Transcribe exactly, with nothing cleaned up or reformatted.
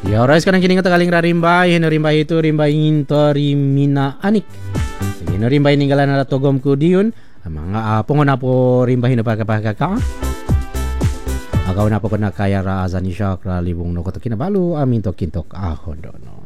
Ya oras ka nang kini nga tagaling rarimbay, hinarimbay ito, rimbay into rimina anik. Hinarimbay ninggalan na togom ko diyon, mga uh, pungo na po rimbahin na pagkapagkaka. Agaw na po ko na kaya raazan ni Shakra libong no koto kinabalu, amin to kintok ahon dono.